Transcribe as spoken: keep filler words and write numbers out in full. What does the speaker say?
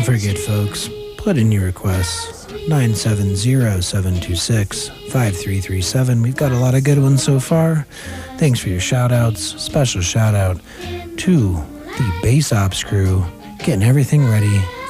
forget, folks, put in your requests. nine seven zero, seven two six, five three three seven. We've got a lot of good ones so far. Thanks for your shout-outs. Special shout-out to the Bass Ops crew, getting everything ready